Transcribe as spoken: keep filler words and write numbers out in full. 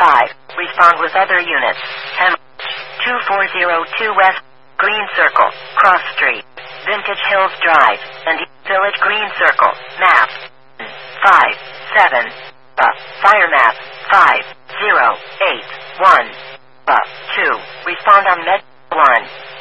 five. Respond with other units. ten. two four zero two West Green Circle, Cross Street, Vintage Hills Drive, and East Village Green Circle. Map five seven. Uh, fire map five zero eight one. Uh, two. Respond on Med one.